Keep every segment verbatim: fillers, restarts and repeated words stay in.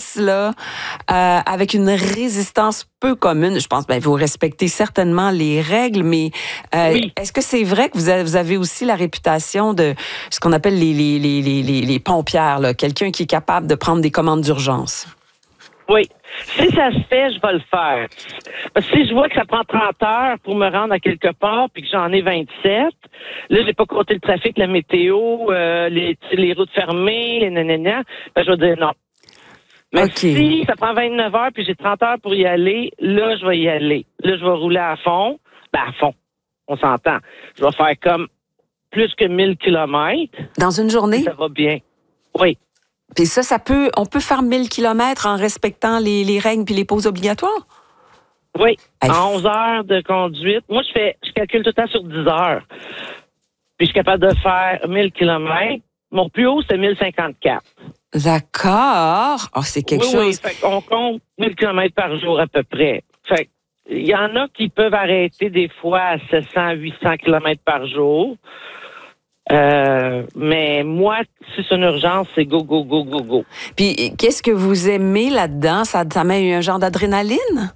course là, euh, avec une résistance peu commune. Je pense, ben, vous respectez certainement les règles, mais euh, oui. est-ce que c'est vrai que vous avez, vous avez aussi la réputation de ce qu'on appelle les, les, les, les, les, les pompières, là, quelqu'un qui est capable de prendre des commandes d'urgence? Oui. Si ça se fait, je vais le faire. Parce que si je vois que ça prend trente heures pour me rendre à quelque part puis que j'en ai vingt-sept, là, j'ai pas compté le trafic, la météo, euh, les, les routes fermées, les nanana, ben, je vais dire non. Mais okay. Si ça prend vingt-neuf heures puis j'ai trente heures pour y aller, là, je vais y aller. Là, je vais rouler à fond. Ben, à fond. On s'entend. Je vais faire comme plus que mille kilomètres. Dans une journée? Ça va bien. Oui. Puis ça, ça peut, on peut faire mille kilomètres en respectant les, les règles puis les pauses obligatoires? Oui. Hey. En onze heures de conduite. Moi, je fais, je calcule tout le temps sur dix heures. Puis je suis capable de faire mille kilomètres. Mon plus haut, c'est mille cinquante-quatre. D'accord. Oh, c'est quelque oui, chose. Oui, fait qu'on compte mille kilomètres par jour à peu près. Fait il y en a qui peuvent arrêter des fois à sept cents, huit cents kilomètres par jour. Euh, mais moi, si c'est une urgence, c'est go, go, go, go, go. Puis, qu'est-ce que vous aimez là-dedans? Ça, ça met un genre d'adrénaline?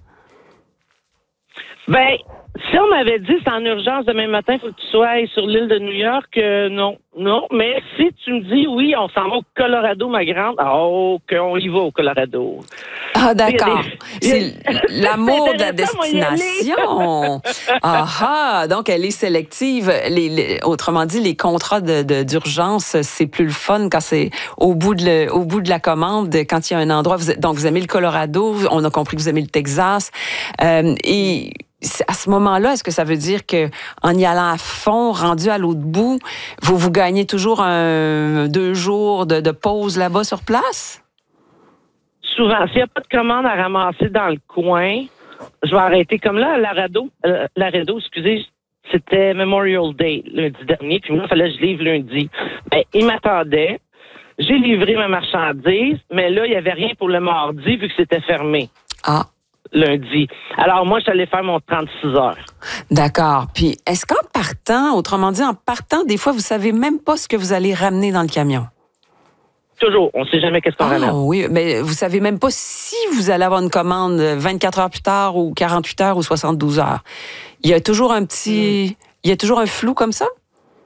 Ben, si on m'avait dit c'est en urgence demain matin, il faut que tu sois sur l'île de New York, euh, non, non. Mais si tu me dis oui, on s'en va au Colorado, ma grande, oh, qu'on y va au Colorado. Ah, d'accord. Des... C'est l'amour de la destination. Ah, ah, donc elle est sélective. Les, les, autrement dit, les contrats de, de, d'urgence, c'est plus le fun quand c'est au bout de, le, au bout de la commande, quand il y a un endroit. Vous, donc, vous aimez le Colorado, on a compris que vous aimez le Texas. Euh, et à ce moment-là, est-ce que ça veut dire que en y allant à fond, rendu à l'autre bout, vous vous gagnez toujours un deux jours de, de pause là-bas sur place? Souvent, s'il n'y a pas de commande à ramasser dans le coin, je vais arrêter. Comme là, à Laredo, euh, Laredo, excusez, c'était Memorial Day lundi dernier, puis moi, il fallait que je livre lundi. Ben, il m'attendait. J'ai livré ma marchandise, mais là, il n'y avait rien pour le mardi vu que c'était fermé. Ah. Lundi. Alors, moi, je suis allée faire mon trente-six heures. D'accord. Puis, est-ce qu'en partant, autrement dit, en partant, des fois, vous savez même pas ce que vous allez ramener dans le camion? Toujours. On ne sait jamais qu'est-ce qu'on ah, ramène. Oui, mais vous savez même pas si vous allez avoir une commande vingt-quatre heures plus tard ou quarante-huit heures ou soixante-douze heures. Il y a toujours un petit... Mm. Il y a toujours un flou comme ça?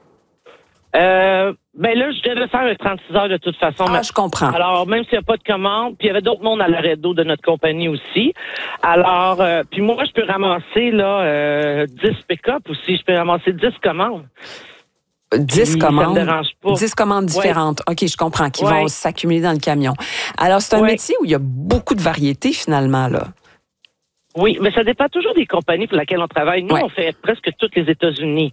Euh, ben là, je devais faire un trente-six heures de toute façon. Ah, je comprends. Alors, même s'il n'y a pas de commande, puis il y avait d'autres mondes à Laredo de notre compagnie aussi. Alors, euh, puis moi, je peux ramasser là euh, dix pick-up aussi. Je peux ramasser dix commandes. dix puis, commandes? Ça me dérange pas. dix commandes différentes. Ouais. OK, je comprends, qui ouais. vont s'accumuler dans le camion. Alors, c'est un ouais. métier où il y a beaucoup de variété, finalement, là. Oui, mais ça dépend toujours des compagnies pour lesquelles on travaille. Nous, ouais. on fait presque toutes les États-Unis.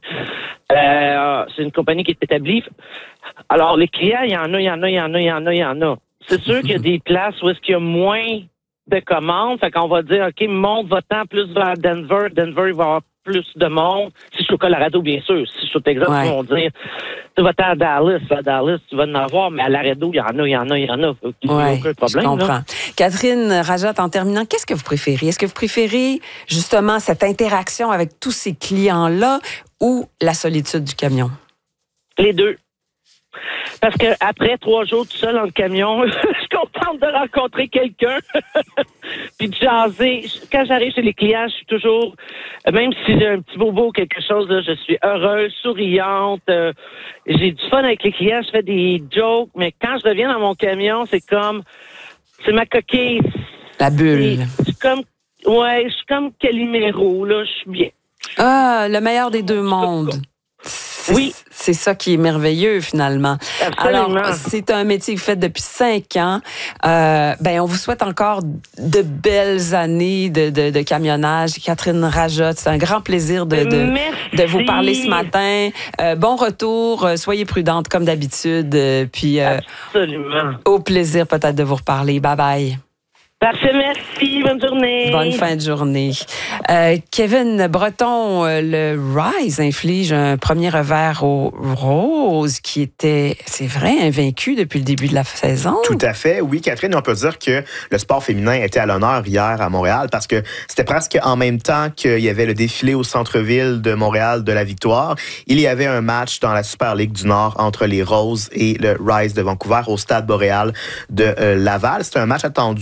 Euh, c'est une compagnie qui est établie. Alors, les clients, il y en a, il y en a, il y en a, il y en a, il y en a. C'est sûr qu'il y a des places où est-ce qu'il y a moins de commandes. Fait qu'on va dire, OK, monte votre plus vers Denver. Denver, il va y avoir plus de monde. Si je suis au Colorado, bien sûr. Si je suis au Texas, ouais. ils vont dire, tu vas à Dallas. À Dallas, tu vas en avoir, mais à Laredo, il y en a, il y en a, il y en a. Il n'y a ouais, aucun problème. Je comprends. Là. Catherine Rajot, en terminant, qu'est-ce que vous préférez? Est-ce que vous préférez justement cette interaction avec tous ces clients-là ou la solitude du camion? Les deux. Parce que après trois jours tout seul dans le camion, je suis contente de rencontrer quelqu'un puis de jaser. Quand j'arrive chez les clients, je suis toujours, même si j'ai un petit bobo ou quelque chose, là, je suis heureuse, souriante. Euh, j'ai du fun avec les clients, je fais des jokes, mais quand je reviens dans mon camion, c'est comme, c'est ma coquille. La bulle. Je suis comme, ouais, je suis comme Calimero, là, je suis bien. Ah, le meilleur des deux mondes. C'est, oui. C'est ça qui est merveilleux, finalement. Absolument. Alors, c'est un métier que vous faites depuis cinq ans. Euh, ben, on vous souhaite encore de belles années de, de, de camionnage. Catherine Rajot, c'est un grand plaisir de, de, de vous parler ce matin. Euh, bon retour. Soyez prudente, comme d'habitude. Puis, euh, Absolument. Au plaisir, peut-être, de vous reparler. Bye-bye. Parfait, merci. Bonne journée. Bonne fin de journée. Euh, Kevin Breton, euh, le Rise inflige un premier revers aux Roses qui était, c'est vrai, invaincu depuis le début de la saison. Tout à fait. Oui, Catherine, on peut dire que le sport féminin était à l'honneur hier à Montréal parce que c'était presque en même temps qu'il y avait le défilé au centre-ville de Montréal de la Victoire. Il y avait un match dans la Super Ligue du Nord entre les Roses et le Rise de Vancouver au Stade Boréal de euh, Laval. C'était un match attendu